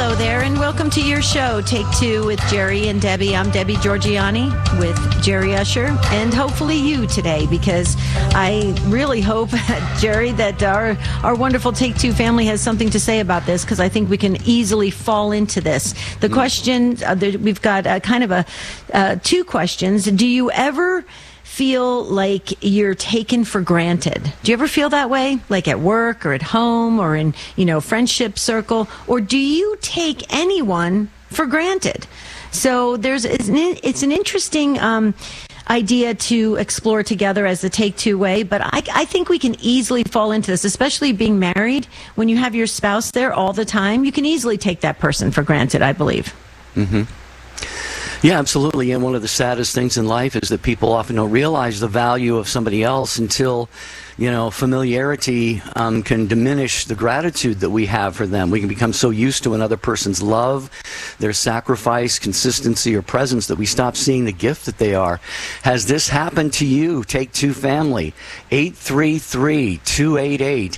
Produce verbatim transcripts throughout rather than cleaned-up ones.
Hello there, and welcome to your show, Take Two with Jerry and Debbie. I'm Debbie Georgiani with Jerry Usher, and hopefully you today, because I really hope, Jerry, that our, our wonderful Take Two family has something to say about this, because I think we can easily fall into this. The question, uh, there, we've got uh, kind of a uh, two questions. Do you ever feel like you're taken for granted? Do you ever feel that way, like at work or at home or in, you know, friendship circle? Or do you take anyone for granted? So there's it's an, it's an interesting um, idea to explore together as the Take Two way, but I, I think we can easily fall into this, especially being married. When you have your spouse there all the time, you can easily take that person for granted, I believe. Mm-hmm. Yeah, absolutely. And one of the saddest things in life is that people often don't realize the value of somebody else until, you know, familiarity um, can diminish the gratitude that we have for them. We can become so used to another person's love, their sacrifice, consistency, or presence that we stop seeing the gift that they are. Has this happened to you? Take Two family, eight three three, two eight eight,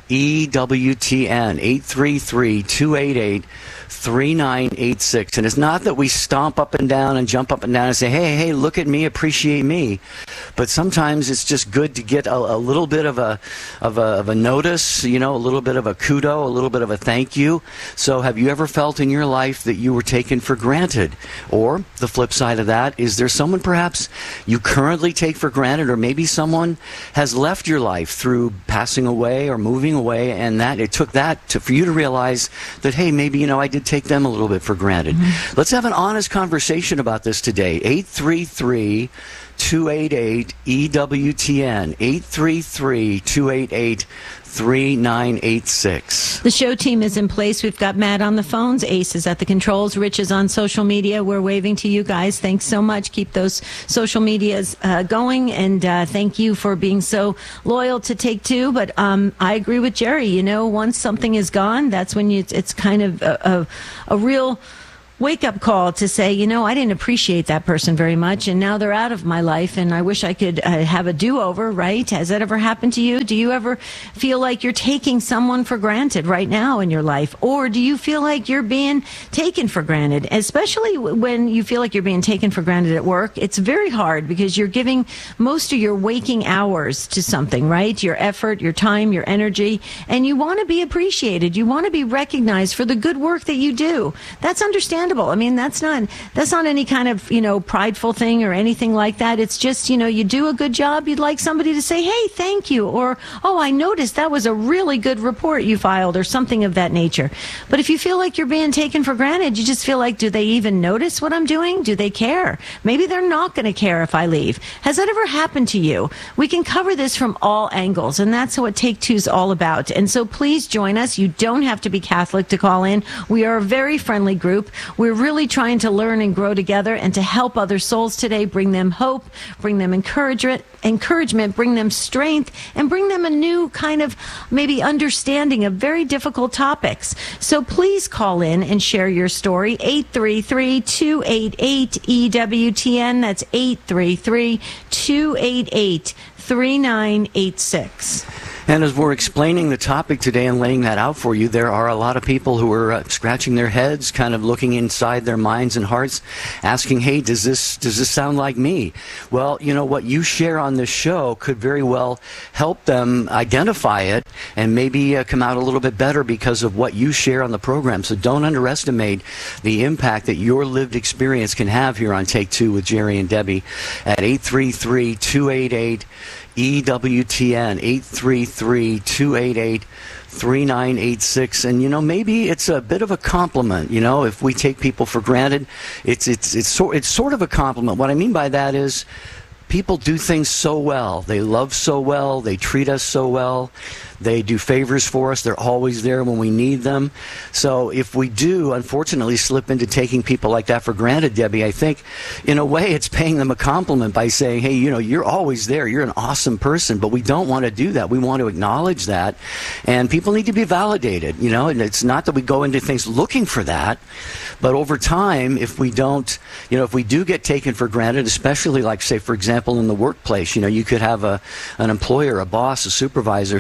E W T N, eight three three, two eight eight, three nine eight six. And it's not that we stomp up and down and jump up and down and say, hey, hey, look at me, appreciate me. But sometimes it's just good to get a, a little bit of a, of a of a notice, you know, a little bit of a kudo, a little bit of a thank you. So have you ever felt in your life that you were taken for granted? Or the flip side of that, is there someone perhaps you currently take for granted, or maybe someone has left your life through passing away or moving away, and that it took that to, for you to realize that, hey, maybe, you know, I did take them a little bit for granted. Mm-hmm. Let's have an honest conversation about this today. eight three three, two eight eight, E W T N, eight three three, two eight eight, three nine eight six. The show team is in place. We've got Matt on the phones. Ace is at the controls. Rich is on social media. We're waving to you guys. Thanks so much. Keep those social medias uh, going, and uh, thank you for being so loyal to Take Two. But um, I agree with Jerry. You know, once something is gone, that's when you, it's, it's kind of a, a, a real wake-up call to say, you know, I didn't appreciate that person very much, and now they're out of my life, and I wish I could uh, have a do-over, right? Has that ever happened to you? Do you ever feel like you're taking someone for granted right now in your life? Or do you feel like you're being taken for granted? Especially when you feel like you're being taken for granted at work, it's very hard because you're giving most of your waking hours to something, right? Your effort, your time, your energy, and you want to be appreciated. You want to be recognized for the good work that you do. That's understandable. I mean, that's not that's not any kind of, you know, prideful thing or anything like that. It's just, you know, you do a good job, you'd like somebody to say, hey, thank you, or, oh, I noticed that was a really good report you filed, or something of that nature. But if you feel like you're being taken for granted, you just feel like, do they even notice what I'm doing? Do they care? Maybe they're not going to care if I leave. Has that ever happened to you? We can cover this from all angles, and that's what Take Two's all about. And so please join us. You don't have to be Catholic to call in. We are a very friendly group. We're really trying to learn and grow together and to help other souls today, bring them hope, bring them encouragement, encouragement, bring them strength, and bring them a new kind of maybe understanding of very difficult topics. So please call in and share your story. eight three three, two eight eight, E W T N. That's eight three three, two eight eight, three nine eight six. And as we're explaining the topic today and laying that out for you, there are a lot of people who are uh, scratching their heads, kind of looking inside their minds and hearts, asking, hey, does this does this sound like me? Well, you know, what you share on this show could very well help them identify it and maybe uh, come out a little bit better because of what you share on the program. So don't underestimate the impact that your lived experience can have here on Take Two with Jerry and Debbie at eight three three, two eight eight, E W T N, eight three three, two eight eight, three nine eight six. And, you know, maybe it's a bit of a compliment, you know, if we take people for granted. It's, it's, it's, so, it's sort of a compliment. What I mean by that is people do things so well. They love so well. They treat us so well. They do favors for us. They're always there when we need them. So if we do, unfortunately, slip into taking people like that for granted, Debbie, I think, in a way, it's paying them a compliment by saying, hey, you know, you're always there. You're an awesome person. But we don't want to do that. We want to acknowledge that. And people need to be validated, you know, and it's not that we go into things looking for that. But over time, if we don't, you know, if we do get taken for granted, especially like, say, for example, in the workplace, you know, you could have a an employer, a boss, a supervisor who just turns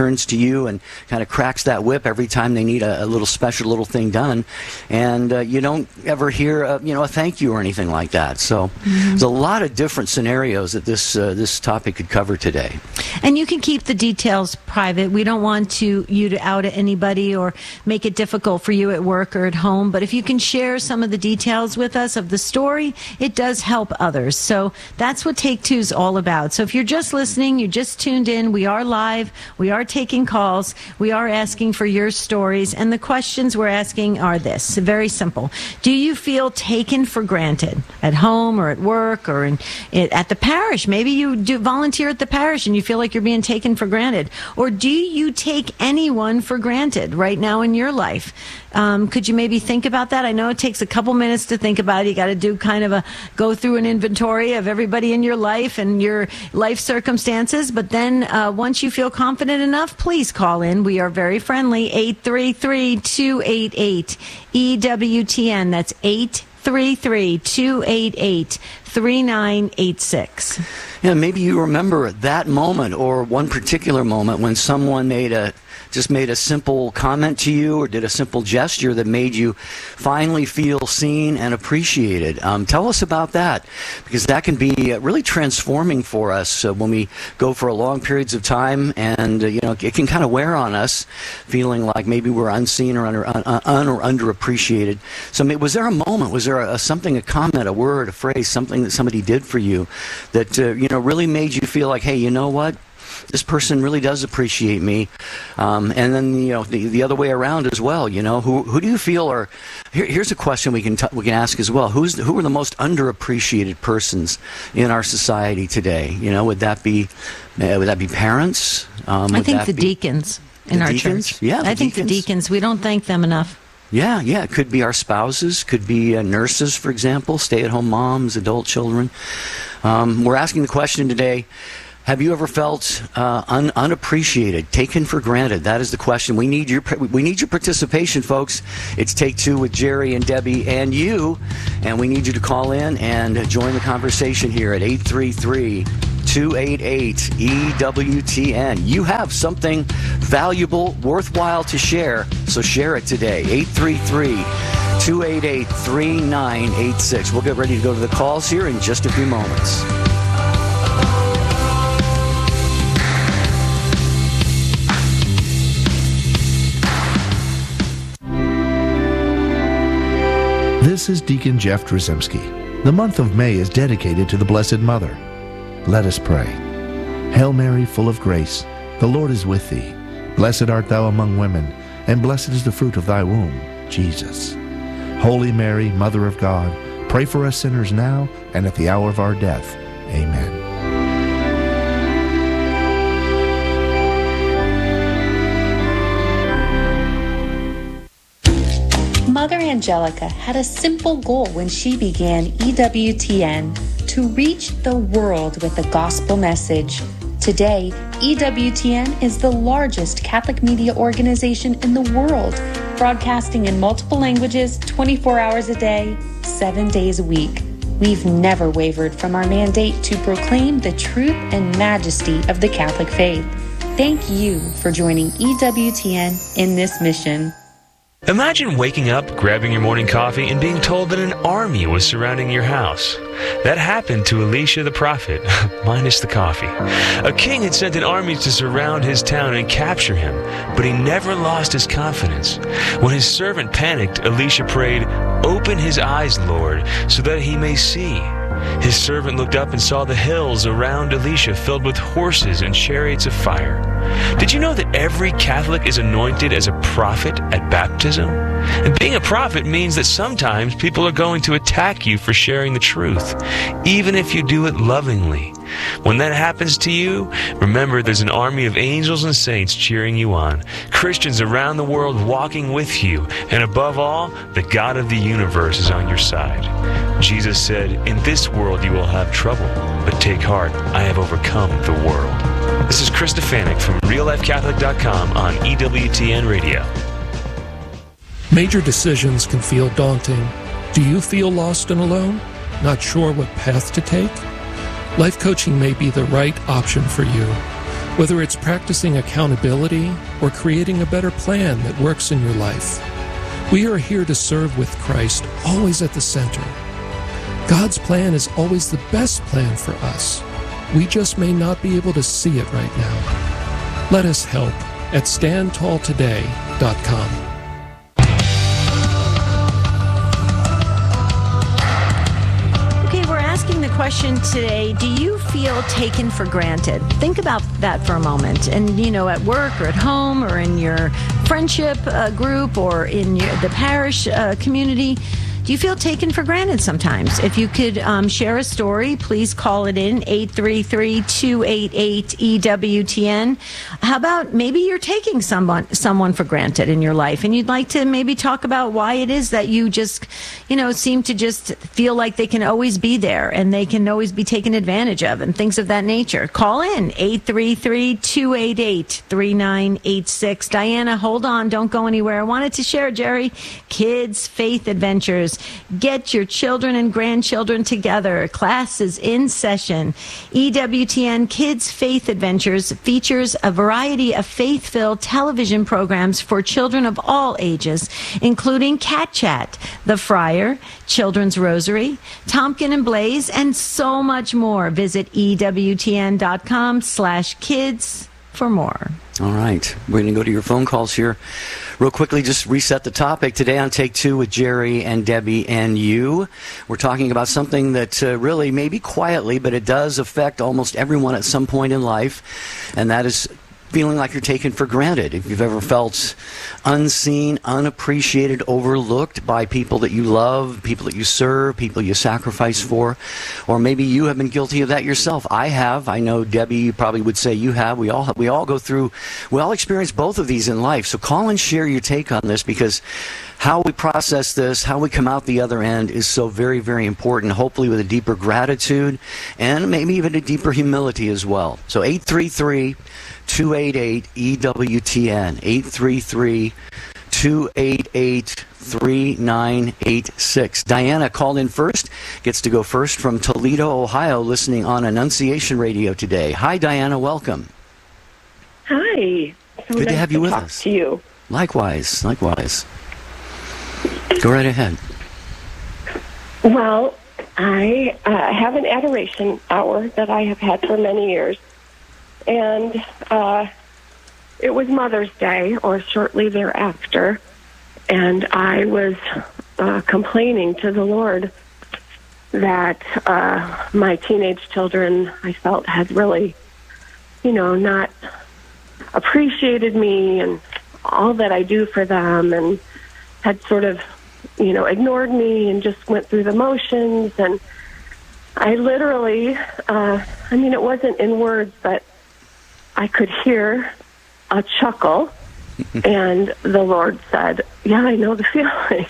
turns to you and kind of cracks that whip every time they need a, a little special little thing done, and uh, you don't ever hear a, you know a thank you or anything like that. So mm-hmm. there's a lot of different scenarios that this uh, this topic could cover today. And you can keep the details private. We don't want to you to out anybody or make it difficult for you at work or at home. But if you can share some of the details with us of the story, it does help others. So that's what Take Two is all about. So if you're just listening, you just tuned in, we are live, we are taking calls, we are asking for your stories, and the questions we're asking are this, very simple. Do you feel taken for granted at home or at work or in, at the parish? Maybe you do volunteer at the parish and you feel like you're being taken for granted. Or do you take anyone for granted right now in your life? Um, could you maybe think about that? I know it takes a couple minutes to think about it. You got to do kind of a go through an inventory of everybody in your life and your life circumstances. But then uh, once you feel confident enough, please call in. We are very friendly. eight three three, two eight eight, E W T N. That's eight three three, two eight eight, three nine eight six. Yeah, maybe you remember that moment or one particular moment when someone made a just made a simple comment to you or did a simple gesture that made you finally feel seen and appreciated. Um, tell us about that, because that can be uh, really transforming for us uh, when we go for long periods of time, and uh, you know it can kind of wear on us, feeling like maybe we're unseen or under, un, un or underappreciated. So was there a moment, was there a, a something, a comment, a word, a phrase, something that somebody did for you that uh, you know really made you feel like, hey, you know what? This person really does appreciate me, um, and then you know the, the other way around as well. You know, who who do you feel are? Here, here's a question we can t we can ask as well. Who's who are the most underappreciated persons in our society today? You know, would that be uh, would that be parents? Um, I think the deacons in our church. Yeah, I think the deacons. We don't thank them enough. Yeah, yeah. It could be our spouses, could be uh, nurses, for example, stay-at-home moms, adult children. Um, we're asking the question today. Have you ever felt uh, un unappreciated, taken for granted? That is the question. We need your we need your participation, folks. It's Take Two with Jerry and Debbie and you, and we need you to call in and join the conversation here at eight three three, two eight eight, E W T N. You have something valuable, worthwhile to share, so share it today. eight three three, two eight eight, three nine eight six. We'll get ready to go to the calls here in just a few moments. This is Deacon Jeff Drzymski. The month of May is dedicated to the Blessed Mother. Let us pray. Hail Mary, full of grace, the Lord is with thee. Blessed art thou among women, and blessed is the fruit of thy womb, Jesus. Holy Mary, Mother of God, pray for us sinners now and at the hour of our death. Amen. Mother Angelica had a simple goal when she began E W T N, to reach the world with the gospel message. Today, E W T N is the largest Catholic media organization in the world, broadcasting in multiple languages twenty-four hours a day, seven days a week. We've never wavered from our mandate to proclaim the truth and majesty of the Catholic faith. Thank you for joining E W T N in this mission. Imagine waking up, grabbing your morning coffee, and being told that an army was surrounding your house. That happened to Elisha the prophet, minus the coffee. A king had sent an army to surround his town and capture him, but he never lost his confidence. When his servant panicked, Elisha prayed, "Open his eyes, Lord, so that he may see." His servant looked up and saw the hills around Elisha filled with horses and chariots of fire. Did you know that every Catholic is anointed as a prophet at baptism? And being a prophet means that sometimes people are going to attack you for sharing the truth, even if you do it lovingly. When that happens to you, remember there's an army of angels and saints cheering you on, Christians around the world walking with you, and above all, the God of the universe is on your side. Jesus said, "In this world you will have trouble, but take heart, I have overcome the world." This is Chris Stefanik from real life catholic dot com on E W T N Radio. Major decisions can feel daunting. Do you feel lost and alone? Not sure what path to take? Life coaching may be the right option for you. Whether it's practicing accountability or creating a better plan that works in your life, we are here to serve with Christ always at the center. God's plan is always the best plan for us. We just may not be able to see it right now. Let us help at stand tall today dot com. Okay, we're asking the question today, do you feel taken for granted? Think about that for a moment. And, you know, at work or at home or in your friendship uh, group or in your, the parish uh, community, do you feel taken for granted sometimes? If you could um, share a story, please call it in, eight three three, two eight eight, E W T N. How about maybe you're taking someone someone for granted in your life, and you'd like to maybe talk about why it is that you just, you know, seem to just feel like they can always be there and they can always be taken advantage of and things of that nature. Call in, eight three three, two eight eight, three nine eight six. Diana, hold on. Don't go anywhere. I wanted to share, Jerry, Kids Faith Adventures. Get your children and grandchildren together. Class is in session. E W T N Kids Faith Adventures features a variety of faith-filled television programs for children of all ages, including Cat Chat, The Friar, Children's Rosary, Tompkin and Blaze, and so much more. Visit E W T N dot com slash kids for more. All right. We're going to go to your phone calls here. Real quickly, just reset the topic. Today on Take Two with Jerry and Debbie and you, we're talking about something that uh, really, maybe quietly, but it does affect almost everyone at some point in life, and that is feeling like you're taken for granted. If you've ever felt unseen, unappreciated, overlooked by people that you love, people that you serve, people you sacrifice for, or maybe you have been guilty of that yourself. I have. I know Debbie, you probably would say you have. We all we all go through, we all experience both of these in life. So call and share your take on this, because how we process this, how we come out the other end is so very, very important, hopefully with a deeper gratitude and maybe even a deeper humility as well. So eight three three, two eight eight, E W T N, eight three three, two eight eight, three nine eight six. Diana called in first, gets to go first from Toledo, Ohio, listening on Annunciation Radio today. Hi, Diana, welcome. Hi. So Good nice to have you with talk us. To you. Likewise, likewise. Go right ahead. Well, I uh, have an adoration hour that I have had for many years. And uh, it was Mother's Day or shortly thereafter. And I was uh, complaining to the Lord that uh, my teenage children, I felt, had really, you know, not appreciated me and all that I do for them, and had sort of, you know, ignored me and just went through the motions. And I literally, uh, I mean, it wasn't in words, but I could hear a chuckle, and the Lord said, yeah, I know the feeling.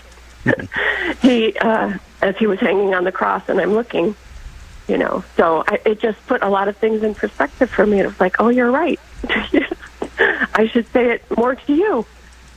he, uh, as he was hanging on the cross, and I'm looking, you know, so I, it just put a lot of things in perspective for me. It was like, oh, you're right. I should say it more to you.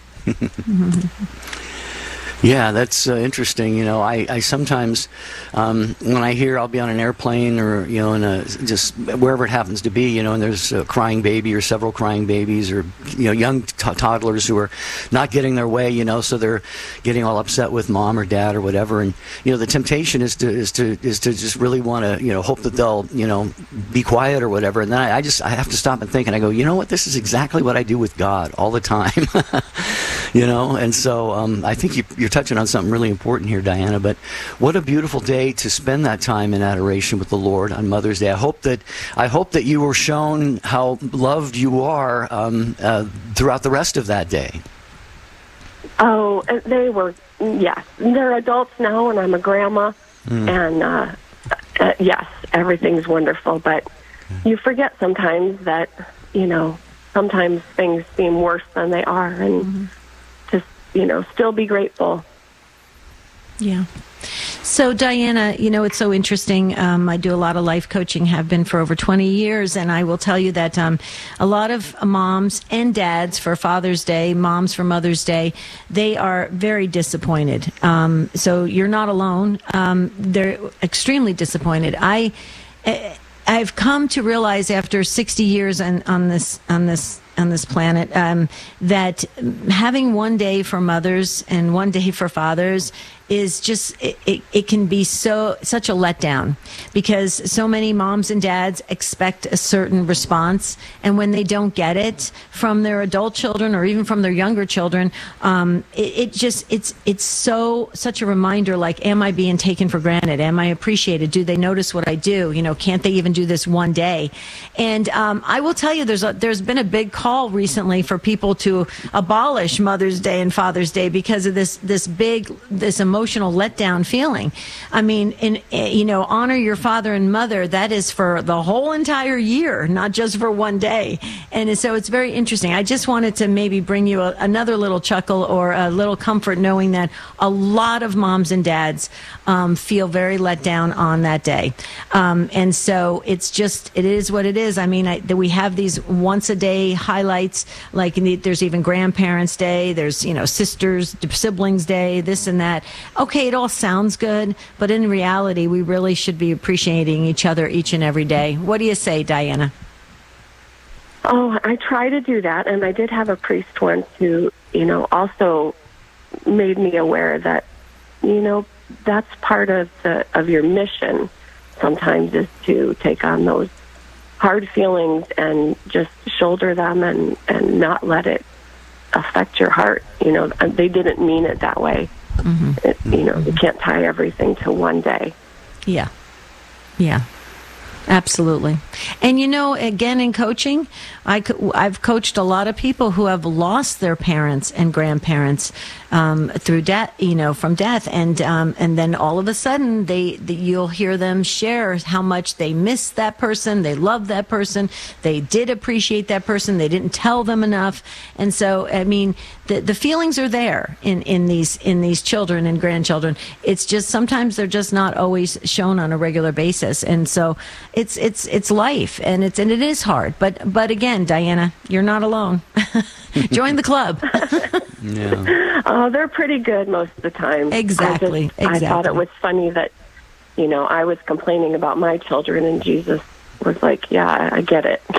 Yeah, that's uh, interesting. You know, I, I sometimes, um, when I hear I'll be on an airplane or, you know, in a, just wherever it happens to be, you know, and there's a crying baby or several crying babies or, you know, young t- toddlers who are not getting their way, you know, so they're getting all upset with mom or dad or whatever. And, you know, the temptation is to, is to, is to just really want to, you know, hope that they'll, you know, be quiet or whatever. And then I, I just, I have to stop and think, and I go, you know what, this is exactly what I do with God all the time, you know? And so um, I think you, you're touching on something really important here, Diana, but what a beautiful day to spend that time in adoration with the Lord on Mother's Day. I hope that I hope that you were shown how loved you are um, uh, throughout the rest of that day. Oh, they were, yes. They're adults now, and I'm a grandma, mm. and uh, uh, yes, everything's wonderful, but you forget sometimes that, you know, sometimes things seem worse than they are, and mm-hmm. just, you know, still be grateful. Yeah. So, Diana, you know, it's so interesting. Um, I do a lot of life coaching, have been for over twenty years, and I will tell you that um, a lot of moms and dads for Father's Day, moms for Mother's Day, they are very disappointed. Um, so you're not alone. Um, they're extremely disappointed. I... Uh, I've come to realize after sixty years on, on this on this on this planet um, that having one day for mothers and one day for fathers is just it, it, it can be so such a letdown, because so many moms and dads expect a certain response, and when they don't get it from their adult children or even from their younger children, um, it, it just it's it's so such a reminder. Like, am I being taken for granted? Am I appreciated? Do they notice what I do? You know, can't they even do this one day? And um, I will tell you, there's a, there's been a big call recently for people to abolish Mother's Day and Father's Day because of this this big this emotional emotional letdown feeling. I mean, in, you know, honor your father and mother, that is for the whole entire year, not just for one day. And so it's very interesting. I just wanted to maybe bring you a, another little chuckle or a little comfort knowing that a lot of moms and dads um, feel very let down on that day. Um, and so it's just, it is what it is. I mean, I, we have these once a day highlights, like in the, there's even Grandparents' Day, there's, you know, Sisters, Siblings Day, this and that. Okay, it all sounds good, but in reality, we really should be appreciating each other each and every day. What do you say, Diana? Oh, I try to do that, and I did have a priest once who, you know, also made me aware that, you know, that's part of the of your mission sometimes, is to take on those hard feelings and just shoulder them and, and not let it affect your heart. You know, they didn't mean it that way. Mm-hmm. It, you know, mm-hmm. You can't tie everything to one day. Yeah. Yeah. Absolutely. And, you know, again, in coaching, I, I've coached a lot of people who have lost their parents and grandparents um, through death, you know, from death. And um, and then all of a sudden, they, the, you'll hear them share how much they miss that person. They love that person. They did appreciate that person. They didn't tell them enough. And so, I mean, the, the feelings are there in, in these in these children and grandchildren. It's just sometimes they're just not always shown on a regular basis. And so it's it's it's life, and it's and it is hard. But but again, Diana, you're not alone. Join the club. Yeah. Oh, they're pretty good most of the time. Exactly. I, just, exactly. I thought it was funny that, you know, I was complaining about my children, and Jesus was like, yeah, I get it.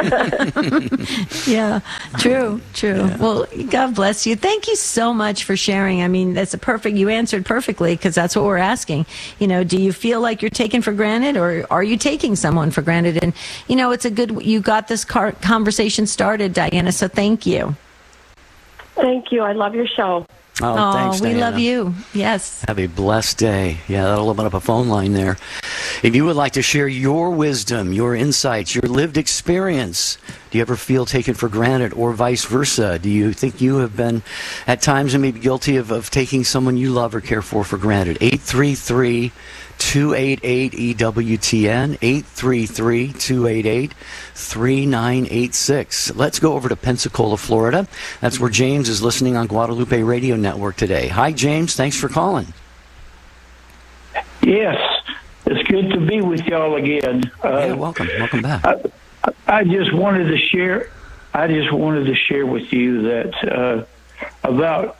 Yeah, true, true. Yeah. Well, God bless you. Thank you so much for sharing. I mean, that's a perfect, you answered perfectly, because that's what we're asking. You know, do you feel like you're taken for granted, or are you taking someone for granted? And, you know, it's a good, you got this car- conversation started, Diana, so thank you. Thank you. I love your show. Oh, oh thanks, we Diana. love you. Yes. Have a blessed day. Yeah, that'll open up a phone line there. If you would like to share your wisdom, your insights, your lived experience, do you ever feel taken for granted, or vice versa? Do you think you have been at times maybe guilty of, of taking someone you love or care for for granted? eight three three, two eight eight, E W T N, eight three three, two eight eight, three nine eight six. Let's go over to Pensacola, Florida. That's where James is listening on Guadalupe Radio Network today. Hi, James. Thanks for calling. Yes, it's good to be with y'all again. Uh, yeah, welcome. Welcome back. I, I just wanted to share. I just wanted to share with you that uh, about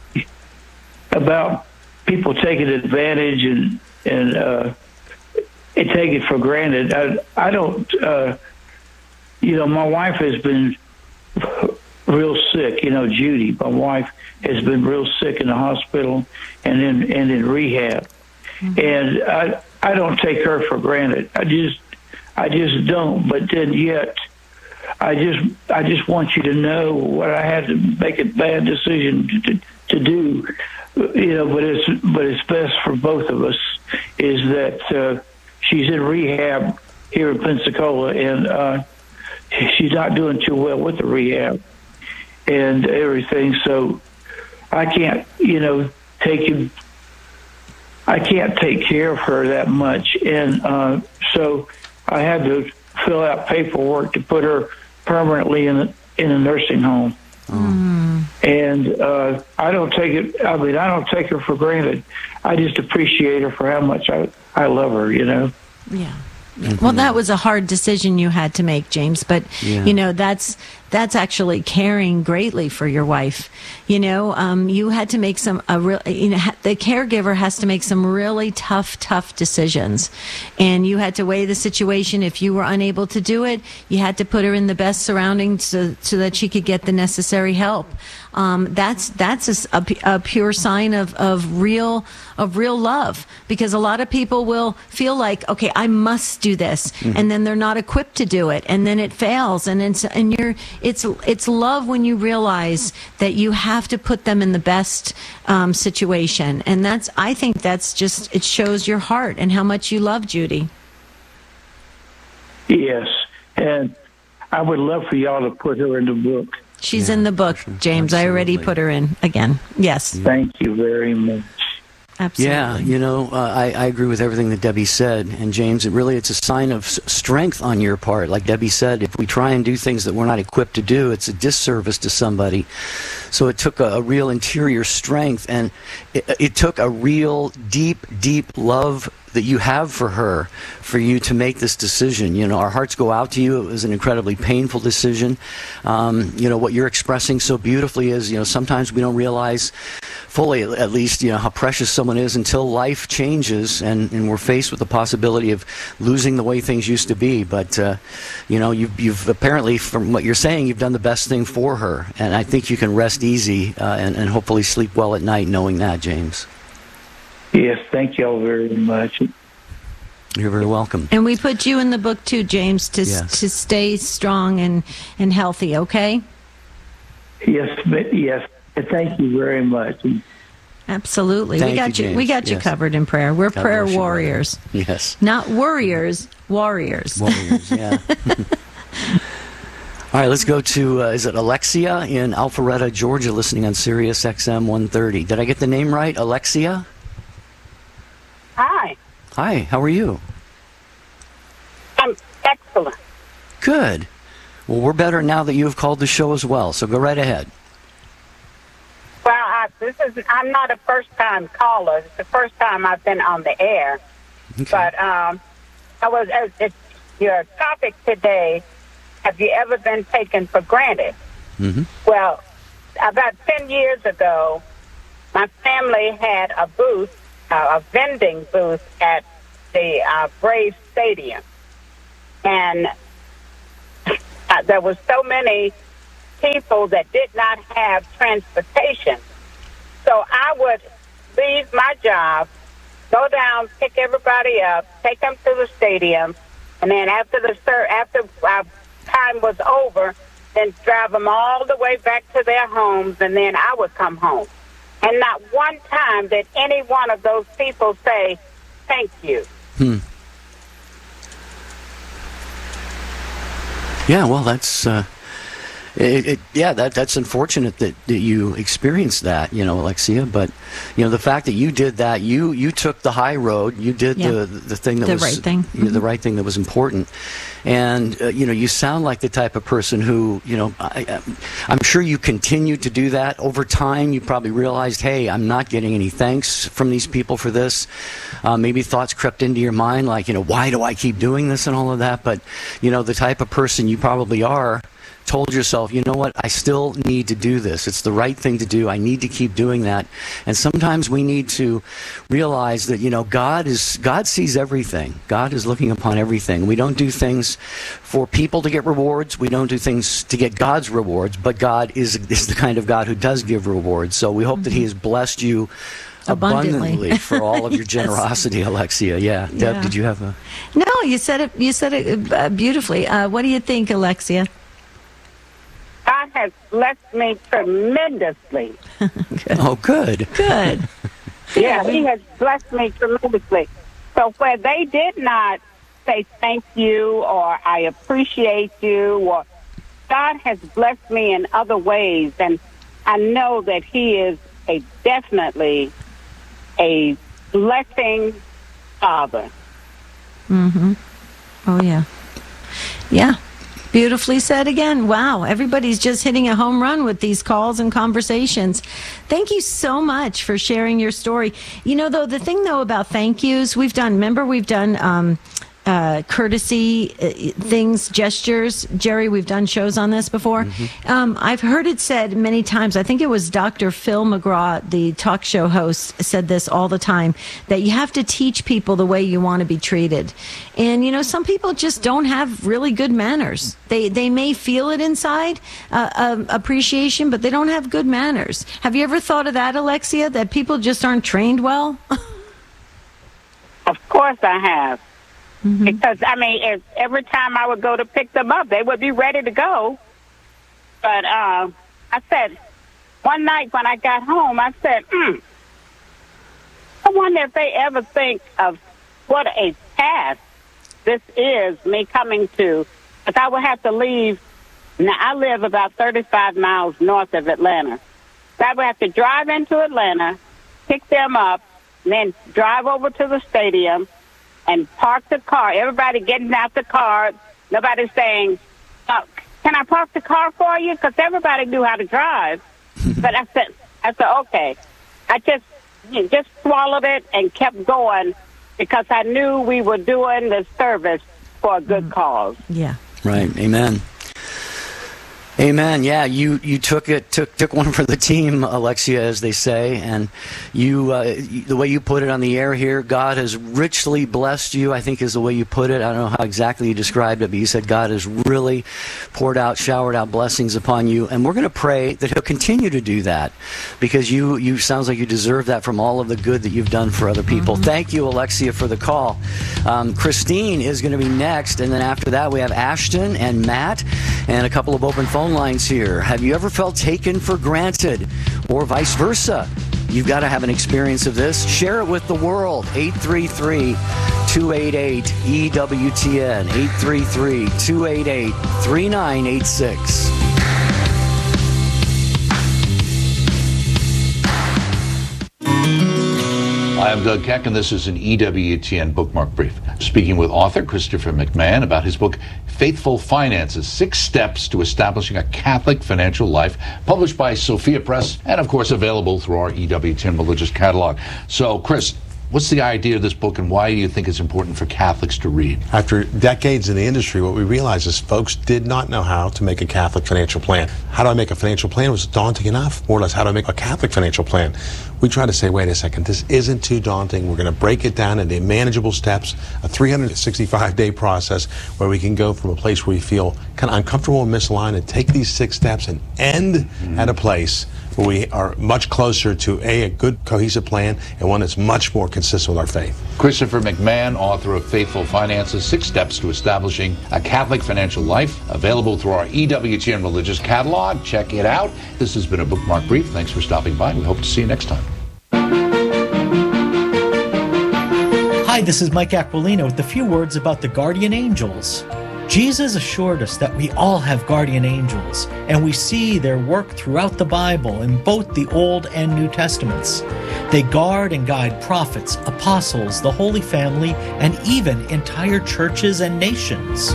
about people taking advantage and and uh, and take it for granted. I, I don't. Uh, you know, my wife has been real sick. You know, Judy, my wife, has been real sick in the hospital and in and in rehab. Mm-hmm. And I I don't take her for granted. I just I just don't. But then yet, I just I just want you to know what I had to make a bad decision to to, to do. You know, but it's but it's best for both of us. Is that uh, she's in rehab here in Pensacola, and uh, she's not doing too well with the rehab and everything. So I can't, you know, take him. I can't take care of her that much, and uh, so I had to fill out paperwork to put her permanently in a, in a nursing home. Mm. And uh, I don't take it. I mean, I don't take her for granted. I just appreciate her for how much I I love her. You know. Yeah. Mm-hmm. Well, that was a hard decision you had to make, James. But, yeah. you know, that's that's actually caring greatly for your wife. You know, um, you had to make some, a real, you know, ha- the caregiver has to make some really tough, tough decisions. And you had to weigh the situation. If you were unable to do it, you had to put her in the best surroundings so, so that she could get the necessary help. Um, that's that's a, a, a pure sign of, of real of real love, because a lot of people will feel like, okay, I must do this, mm-hmm. and then they're not equipped to do it, and then it fails, and it's and you're it's it's love when you realize that you have to put them in the best um, situation, and that's I think that's just it shows your heart and how much you love Judy. Yes, and I would love for y'all to put her in the book. She's yeah, in the book, sure. James. Absolutely. I already put her in again. Yes. Thank you very much. Absolutely. Yeah, you know, uh, I, I agree with everything that Debbie said. And James, it really, it's a sign of s- strength on your part. Like Debbie said, if we try and do things that we're not equipped to do, it's a disservice to somebody. So it took a, a real interior strength, and it, it took a real deep, deep love that you have for her, for you to make this decision. You know, our hearts go out to you. It was an incredibly painful decision. Um, you know, what you're expressing so beautifully is, you know, sometimes we don't realize fully, at least, you know, how precious someone is until life changes and, and we're faced with the possibility of losing the way things used to be. But, uh, you know, you've, you've apparently, from what you're saying, you've done the best thing for her. And I think you can rest easy uh, and, and hopefully sleep well at night knowing that, James. Yes, thank y'all very much. You're very welcome. And we put you in the book too, James, to Yes. to stay strong and, and healthy, okay? Yes, yes. Thank you very much. Absolutely. Thank we got you, you, James. we got you Yes. covered in prayer. We're God prayer bless you, brother. warriors. Yes. Not worriers, warriors. Warriors, yeah. All right, let's go to, uh, is it Alexia in Alpharetta, Georgia, listening on Sirius X M one thirty. Did I get the name right? Alexia? Hi. Hi, how are you? I'm excellent. Good. Well, we're better now that you have called the show as well, so go right ahead. Well, I, this is I'm not a first-time caller. It's the first time I've been on the air. Okay. But um, I was uh, it's, your topic today. Have you ever been taken for granted? Mm-hmm. Well, about ten years ago, my family had a booth, uh, a vending booth at the uh, Braves Stadium, and uh, there was so many people that did not have transportation. So I would leave my job, go down, pick everybody up, take them to the stadium, and then after the after our time was over, then drive them all the way back to their homes, and then I would come home. And not one time did any one of those people say, thank you. Hmm. Yeah, well, that's uh, it, it, yeah, that that's unfortunate that, that you experienced that, you know, Alexia. But you know, the fact that you did that, you you took the high road, you did Yeah. the the thing that The was right thing. you know, the right thing that was important. And uh, you know, you sound like the type of person who, you know, I, I'm sure you continued to do that over time. You probably realized, hey, I'm not getting any thanks from these people for this. Uh, maybe thoughts crept into your mind, like, you know, why do I keep doing this and all of that? But you know, the type of person you probably are, told yourself, you know what, I still need to do this. It's the right thing to do. I need to keep doing that. And sometimes we need to realize that, you know, God is God sees everything. God is looking upon everything. We don't do things for people to get rewards. We don't do things to get God's rewards, but God is, is the kind of God who does give rewards. So we hope mm-hmm. that He has blessed you abundantly, abundantly for all of your yes. generosity, Alexia. Yeah. Deb, yeah. did you have a... No, you said it, you said it uh, beautifully. Uh, what do you think, Alexia? God has blessed me tremendously. Good. Oh, good. Good. Yeah, He has blessed me tremendously. So where they did not say thank you or I appreciate you, or God has blessed me in other ways, and I know that He is a definitely a blessing Father. Mm-hmm. Oh, yeah. Yeah. Beautifully said again. Wow. Everybody's just hitting a home run with these calls and conversations. Thank you so much for sharing your story. You know, though, the thing, though, about thank yous, we've done, remember, we've done um, uh, courtesy uh, things, gestures. Jerry, we've done shows on this before. Mm-hmm. Um, I've heard it said many times. I think it was Doctor Phil McGraw, the talk show host, said this all the time, that you have to teach people the way you want to be treated. And, you know, some people just don't have really good manners. They they may feel it inside, uh, uh, appreciation, but they don't have good manners. Have you ever thought of that, Alexia, that people just aren't trained well? Of course I have. Mm-hmm. Because, I mean, if, every time I would go to pick them up, they would be ready to go. But uh, I said, one night when I got home, I said, hmm, I wonder if they ever think of what a task this is, me coming to, because I would have to leave. Now, I live about thirty-five miles north of Atlanta. So I would have to drive into Atlanta, pick them up, and then drive over to the stadium and park the car. Everybody getting out the car. Nobody's saying, oh, can I park the car for you? Because everybody knew how to drive. But I said, I said, okay. I just, you know, just swallowed it and kept going because I knew we were doing the service for a good cause. Yeah. Right. Amen. Amen. Yeah, you, you took it took took one for the team, Alexia, as they say, and you uh, the way you put it on the air here, God has richly blessed you, I think is the way you put it. I don't know how exactly you described it, but you said God has really poured out, showered out blessings upon you, and we're going to pray that He'll continue to do that, because you you sounds like you deserve that from all of the good that you've done for other people. Mm-hmm. Thank you, Alexia, for the call. Um, Christine is going to be next, and then after that we have Ashton and Matt and a couple of open phone lines here. Have you ever felt taken for granted, or vice versa? You've got to have an experience of this. Share it with the world. eight three three, two eight eight, E W T N. eight three three, two eight eight, three nine eight six. Hi, I'm Doug Keck, and this is an E W T N Bookmark Brief. Speaking with author Christopher McMahon about his book, Faithful Finances, Six Steps to Establishing a Catholic Financial Life, published by Sophia Press, and of course available through our E W T N Religious Catalog. So, Chris, what's the idea of this book, and why do you think it's important for Catholics to read? After decades in the industry, what we realized is folks did not know how to make a Catholic financial plan. How do I make a financial plan was daunting enough. More or less, how do I make a Catholic financial plan? We try to say, wait a second, this isn't too daunting. We're going to break it down into manageable steps, a three hundred sixty-five day process where we can go from a place where we feel kind of uncomfortable and misaligned and take these six steps and end mm-hmm. at a place where we are much closer to a, a good cohesive plan and one that's much more consistent with our faith. Christopher McMahon, author of Faithful Finances, Six Steps to Establishing a Catholic Financial Life, available through our E W T N Religious Catalog. Check it out. This has been a Bookmark Brief. Thanks for stopping by. We hope to see you next time. Hi, this is Mike Aquilino with a few words about the guardian angels. Jesus assured us that we all have guardian angels, and we see their work throughout the Bible in both the Old and New Testaments. They guard and guide prophets, apostles, the Holy Family, and even entire churches and nations.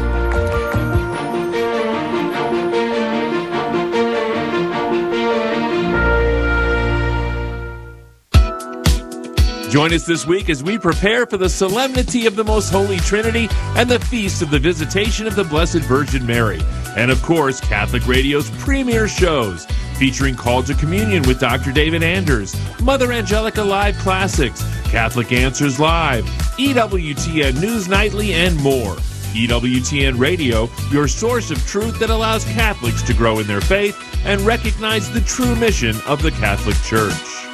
Join us this week as we prepare for the solemnity of the Most Holy Trinity and the feast of the Visitation of the Blessed Virgin Mary. And of course, Catholic Radio's premier shows, featuring Call to Communion with Doctor David Anders, Mother Angelica Live Classics, Catholic Answers Live, E W T N News Nightly, and more. E W T N Radio, your source of truth that allows Catholics to grow in their faith and recognize the true mission of the Catholic Church.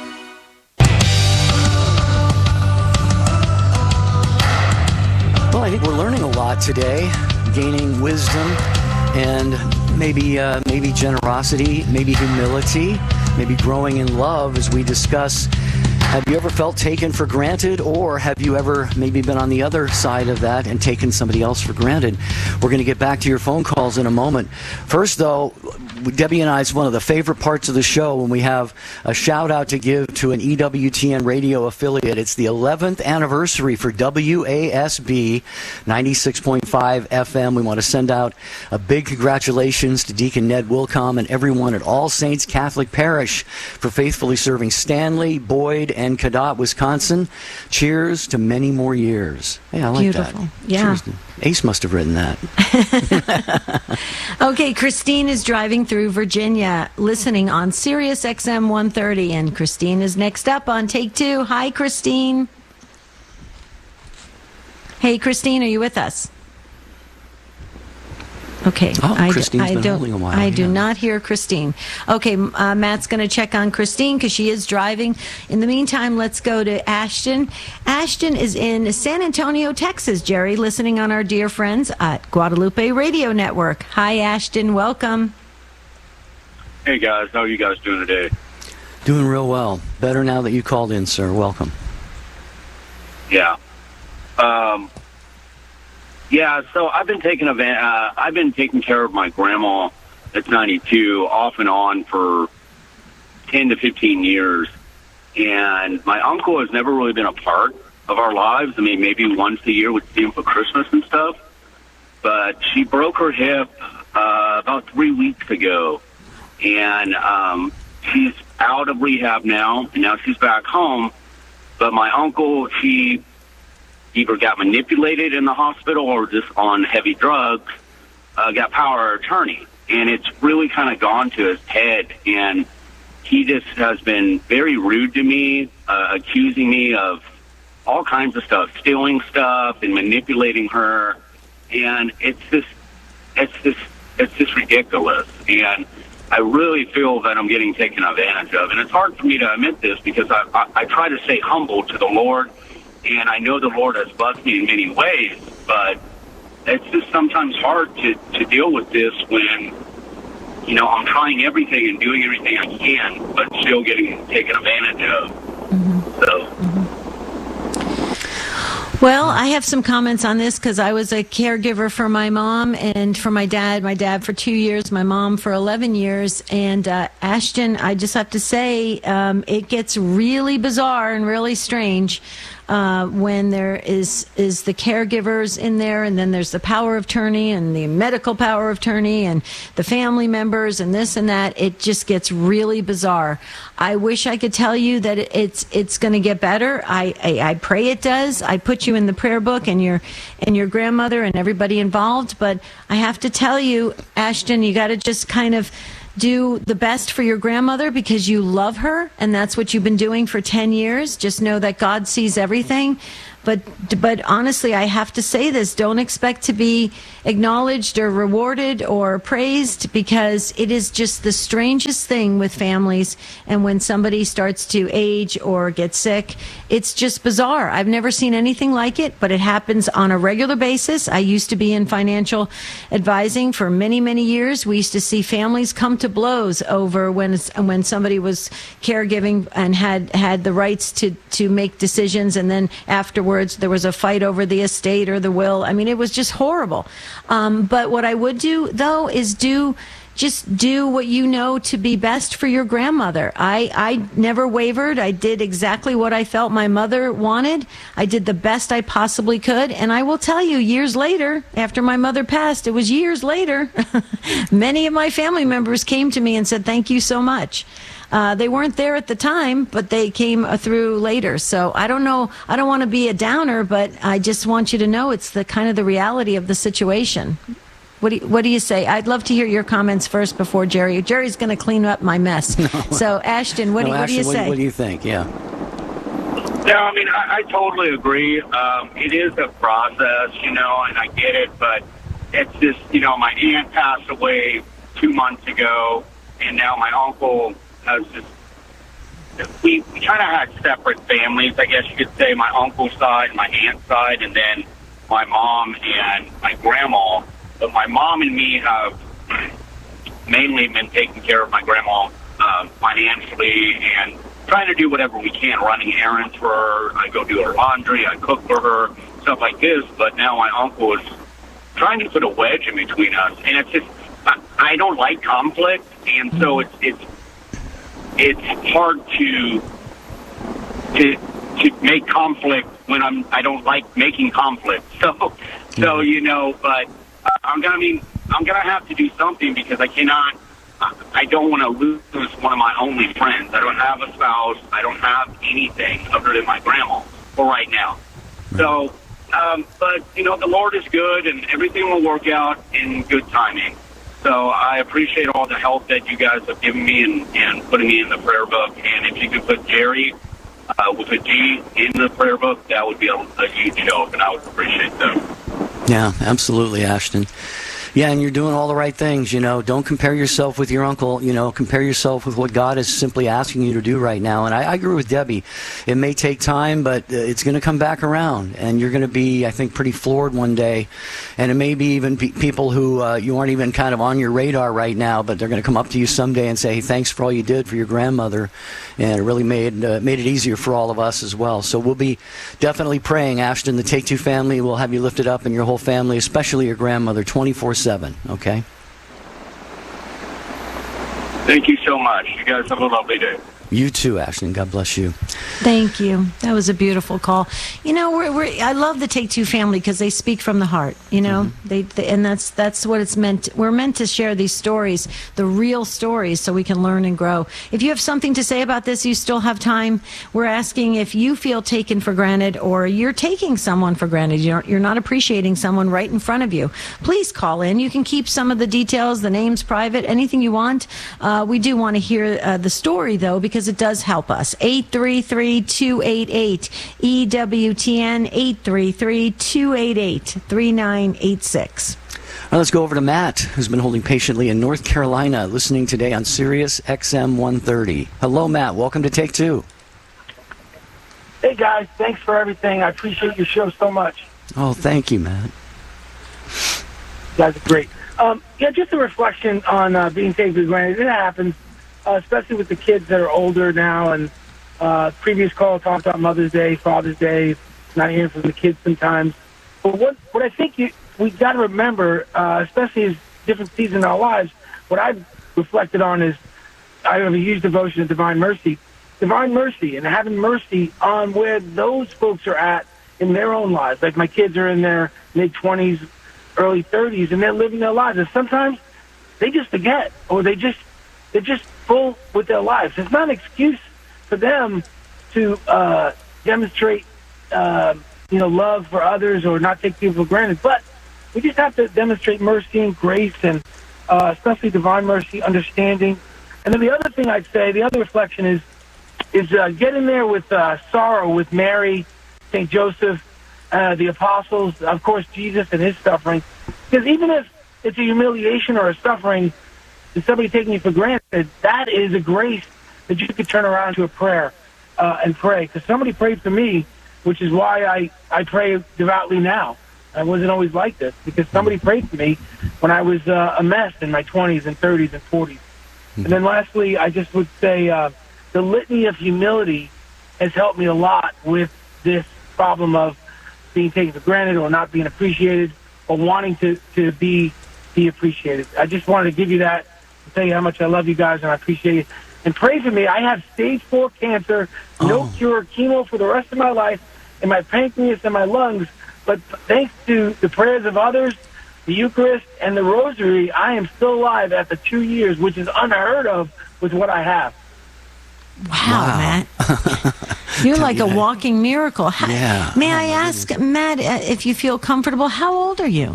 Well, I think we're learning a lot today, gaining wisdom and maybe uh, maybe generosity, maybe humility, maybe growing in love as we discuss. Have you ever felt taken for granted, or have you ever maybe been on the other side of that and taken somebody else for granted? We're going to get back to your phone calls in a moment. First, though, Debbie and I, it's one of the favorite parts of the show when we have a shout out to give to an E W T N radio affiliate. It's the eleventh anniversary for W A S B ninety-six point five F M. We want to send out a big congratulations to Deacon Ned Wilcom and everyone at All Saints Catholic Parish for faithfully serving Stanley, Boyd, and Cadott, Wisconsin. Cheers to many more years. Hey, I like Beautiful. that. Yeah. Cheers. Ace must have written that. Okay, Christine is driving through Virginia, listening on Sirius X M one thirty, and Christine is next up on Take Two. Hi, Christine. Hey, Christine, are you with us? Okay, Oh, I, d- Christine's I been don't. holding a while, I do yeah. not hear Christine. Okay, uh, Matt's going to check on Christine because she is driving. In the meantime, let's go to Ashton. Ashton is in San Antonio, Texas. Jerry, listening on our dear friends at Guadalupe Radio Network. Hi, Ashton. Welcome. Hey guys, how are you guys doing today? Doing real well. Better now that you called in, sir. Welcome. Yeah. Um. Yeah. So I've been taking a van, uh, I've been taking care of my grandma that's ninety-two off and on for ten to fifteen years, and my uncle has never really been a part of our lives. I mean, maybe once a year we'd see him for Christmas and stuff. But she broke her hip uh, about three weeks ago, and um, she's out of rehab now, and now she's back home. But my uncle, she either got manipulated in the hospital or just on heavy drugs, uh, got power of attorney. And it's really kind of gone to his head. And he just has been very rude to me, uh, accusing me of all kinds of stuff, stealing stuff and manipulating her. And it's just, it's just, it's just ridiculous. And I really feel that I'm getting taken advantage of. And it's hard for me to admit this because I, I, I try to stay humble to the Lord. And I know the Lord has blessed me in many ways, but it's just sometimes hard to, to deal with this when, you know, I'm trying everything and doing everything I can, but still getting taken advantage of. Mm-hmm. So. Mm-hmm. Well, I have some comments on this because I was a caregiver for my mom and for my dad. My dad for two years, my mom for eleven years. And uh, Ashton, I just have to say, um, it gets really bizarre and really strange. Uh, when there is is the caregivers in there, and then there's the power of attorney and the medical power of attorney and the family members and this and that, it just gets really bizarre. I wish I could tell you that it's it's going to get better. I, I I pray it does. I put you in the prayer book and your and your grandmother and everybody involved, but I have to tell you, Ashton, you got to just kind of do the best for your grandmother because you love her, and that's what you've been doing for ten years. Just know that God sees everything. But but honestly, I have to say this. Don't expect to be acknowledged or rewarded or praised, because it is just the strangest thing with families. And when somebody starts to age or get sick, it's just bizarre. I've never seen anything like it, but it happens on a regular basis. I used to be in financial advising for many, many years. We used to see families come to blows over when when somebody was caregiving and had, had the rights to, to make decisions, and then afterwards there was a fight over the estate or the will. I mean, it was just horrible. Um, but what I would do, though, is do just do what you know to be best for your grandmother. I, I never wavered. I did exactly what I felt my mother wanted. I did the best I possibly could. And I will tell you, years later, after my mother passed, it was years later, many of my family members came to me and said, thank you so much. Uh, they weren't there at the time, but they came uh, through later. So I don't know. I don't want to be a downer, but I just want you to know it's the kind of the reality of the situation. What do you, what do you say? I'd love to hear your comments first before Jerry. Jerry's going to clean up my mess. No. So Ashton, what, no, do, what Ashton, do you what, say? What do you think? Yeah. Yeah, I mean, I, I totally agree. Um, it is a process, you know, and I get it, but it's just, you know, my aunt passed away two months ago, and now my uncle has just, we, we kind of had separate families, I guess you could say, my uncle's side, my aunt's side, and then my mom and my grandma. But my mom and me have mainly been taking care of my grandma uh, financially and trying to do whatever we can, running errands for her. I go do her laundry, I cook for her, stuff like this. But now my uncle is trying to put a wedge in between us, and it's just, I, I don't like conflict, and so it's it's it's hard to to to make conflict when I'm I don't like making conflict. So so you know, but I'm gonna I mean I'm gonna have to do something because I cannot. I I don't want to lose one of my only friends. I don't have a spouse. I don't have anything other than my grandma for right now. So, um, but, you know, the Lord is good, and everything will work out in good timing. So I appreciate all the help that you guys have given me and, and putting me in the prayer book. And if you could put Jerry uh, with a G in the prayer book, that would be a, a huge help, and I would appreciate that. Yeah, absolutely, Ashton. Yeah, and you're doing all the right things, you know. Don't compare yourself with your uncle, you know. Compare yourself with what God is simply asking you to do right now. And I, I agree with Debbie. It may take time, but uh, it's going to come back around. And you're going to be, I think, pretty floored one day. And it may be even pe- people who uh, you aren't even kind of on your radar right now, but they're going to come up to you someday and say, hey, thanks for all you did for your grandmother. And it really made, uh, made it easier for all of us as well. So we'll be definitely praying, Ashton, the Take Two family will have you lifted up and your whole family, especially your grandmother, twenty-four seven, okay? Thank you so much. You guys have a lovely day. You too, Ashton. God bless you. Thank you. That was a beautiful call. You know, we're, we're I love the Take Two family because they speak from the heart. You know, mm-hmm. they, they and that's that's what it's meant. We're meant to share these stories, the real stories, so we can learn and grow. If you have something to say about this, you still have time. We're asking if you feel taken for granted or you're taking someone for granted. You're you're not appreciating someone right in front of you. Please call in. You can keep some of the details, the names private, anything you want. Uh, we do want to hear uh, the story though, because it does help us. eight three three, two eight eight, E W T N, eight three three, two eight eight, three nine eight six. Now let's go over to Matt, who's been holding patiently in North Carolina, listening today on Sirius X M one thirty. Hello, Matt. Welcome to Take Two. Hey, guys. Thanks for everything. I appreciate your show so much. Oh, thank you, Matt. You guys are great. Um, yeah, just a reflection on uh, being taken for granted. It happens. Uh, especially with the kids that are older now, and uh, previous call talked about Mother's Day, Father's Day, not hearing from the kids sometimes. But what what I think you, we got to remember, uh, especially as different seasons in our lives, what I've reflected on is I have a huge devotion to Divine Mercy. Divine Mercy and having mercy on where those folks are at in their own lives. Like my kids are in their mid-twenties, early thirties, and they're living their lives. And sometimes they just forget, or they just they're just full with their lives. It's not an excuse for them to uh, demonstrate, uh, you know, love for others or not take people for granted. But we just have to demonstrate mercy and grace, and uh, especially divine mercy, understanding. And then the other thing I'd say, the other reflection is, is uh, get in there with uh, sorrow with Mary, Saint Joseph, uh, the apostles, of course, Jesus and his suffering. Because even if it's a humiliation or a suffering, is somebody taking you for granted, that is a grace that you could turn around to a prayer uh, and pray. Because somebody prayed for me, which is why I, I pray devoutly now. I wasn't always like this, because somebody prayed for me when I was uh, a mess in my twenties and thirties and forties. And then lastly, I just would say uh, the litany of humility has helped me a lot with this problem of being taken for granted or not being appreciated or wanting to, to be, be appreciated. I just wanted to give you that, tell you how much I love you guys and I appreciate it. And pray for me. I have stage four cancer, no oh. cure, chemo for the rest of my life in my pancreas and my lungs. But thanks to the prayers of others, the Eucharist, and the Rosary, I am still alive after two years, which is unheard of with what I have. Wow, wow. Matt. You're like a walking miracle. How, yeah. May I ask, Matt, if you feel comfortable, how old are you?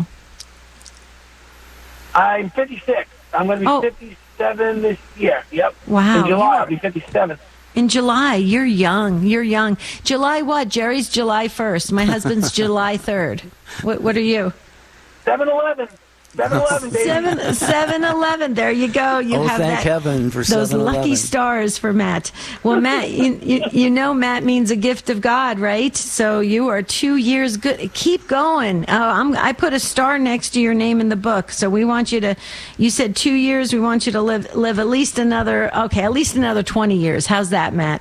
I'm fifty-six. I'm going to be oh. fifty-seven this year. Yep. Wow. In July, I'll be fifty-seven. In July. You're young. You're young. July what? Jerry's July first. My husband's July third. What What are you? seven eleven. seven eleven, baby. seven eleven. There you go. You oh, have thank that, heaven for those lucky stars for Matt. Well, Matt, you, you, you know Matt means a gift of God, right? So you are two years good. Keep going. Oh, I'm, I put a star next to your name in the book. So we want you to, you said two years. We want you to live live at least another, okay, at least another twenty years. How's that, Matt?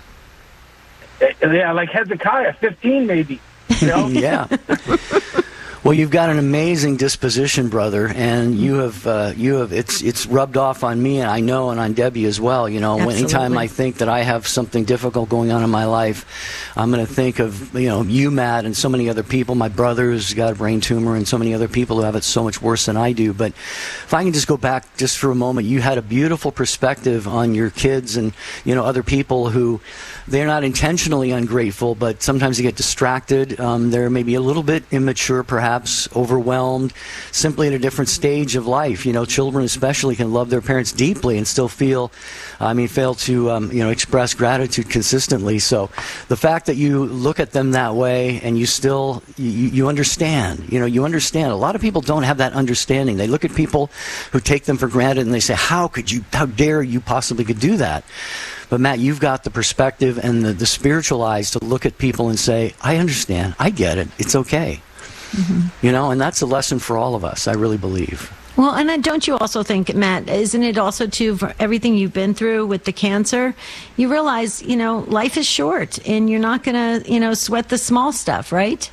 Yeah, like Hezekiah, fifteen maybe. You know? Yeah. Well, you've got an amazing disposition, brother, and you have uh, you have it's it's rubbed off on me, and I know, and on Debbie as well. You know, Absolutely. anytime I think that I have something difficult going on in my life, I'm going to think of you know you, Matt, and so many other people. My brother who's got a brain tumor, and so many other people who have it so much worse than I do. But if I can just go back just for a moment, you had a beautiful perspective on your kids and you know other people who they're not intentionally ungrateful, but sometimes they get distracted. Um, they're maybe a little bit immature, perhaps. Overwhelmed, simply at a different stage of life. You know, children especially can love their parents deeply and still feel, I mean, fail to, um, you know, express gratitude consistently. So the fact that you look at them that way and you still, you, you understand, you know, you understand. A lot of people don't have that understanding. They look at people who take them for granted and they say, how could you, how dare you possibly could do that? But Matt, you've got the perspective and the, the spiritual eyes to look at people and say, I understand, I get it, it's okay. Mm-hmm. You know, and that's a lesson for all of us, I really believe. Well, and uh, don't you also think, Matt, isn't it also, too, for everything you've been through with the cancer, you realize, you know, life is short and you're not going to, you know, sweat the small stuff, right?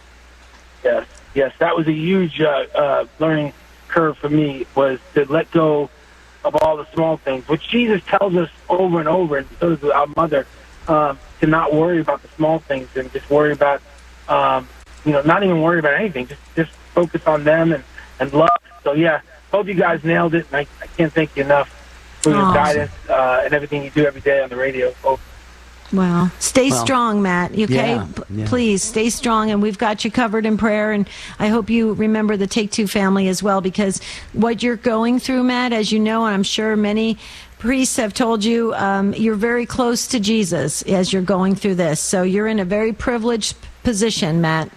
Yes, yes. That was a huge uh, uh, learning curve for me, was to let go of all the small things, which Jesus tells us over and over, and so does our mother, um, to not worry about the small things and just worry about, um, you know, not even worry about anything. Just just focus on them and, and love. So, yeah, hope you guys nailed it. And I, I can't thank you enough for your Awesome. guidance uh, and everything you do every day on the radio. Hope. Wow. Stay Well, strong, Matt. You okay? yeah, P- yeah. Please stay strong, and we've got you covered in prayer. And I hope you remember the Take Two family as well, because what you're going through, Matt, as you know, and I'm sure many priests have told you, um, you're very close to Jesus as you're going through this. So you're in a very privileged position, Matt.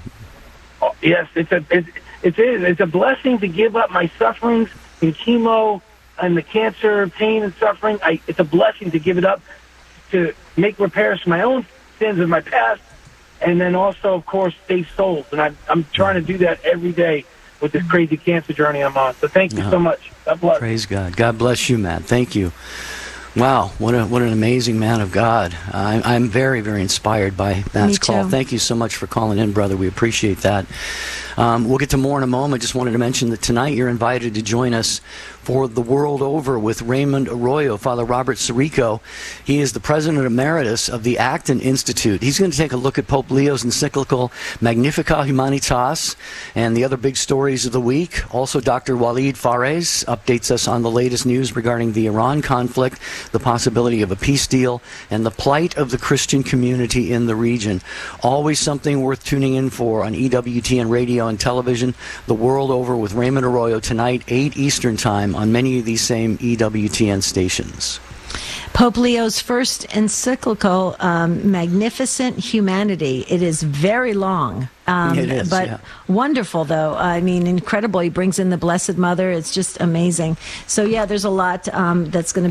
Oh, yes, it's a it's it's a, it's a blessing to give up my sufferings and chemo and the cancer, pain and suffering. I, it's a blessing to give it up to make repairs to my own sins of my past, and then also, of course, save souls. And I'm I'm trying to do that every day with this crazy cancer journey I'm on. So thank you Oh. so much. God bless. Praise God. God bless you, Matt. Thank you. Wow, what a what an amazing man of God. I, I'm very, very inspired by Matt's Me call. too. Thank you so much for calling in, brother. We appreciate that. Um, we'll get to more in a moment. Just wanted to mention that tonight you're invited to join us for The World Over with Raymond Arroyo, Father Robert Sirico. He is the president emeritus of the Acton Institute. He's going to take a look at Pope Leo's encyclical Magnificat Humanitas and the other big stories of the week. Also, Doctor Walid Fares updates us on the latest news regarding the Iran conflict, the possibility of a peace deal, and the plight of the Christian community in the region. Always something worth tuning in for on E W T N radio and television. The World Over with Raymond Arroyo tonight, eight Eastern Time, on many of these same E W T N stations. Pope Leo's first encyclical, um, Magnificent Humanity. It is very long. Um, It is, but yeah. wonderful, though. I mean, incredible. He brings in the Blessed Mother. It's just amazing. So, yeah, there's a lot um, that's going to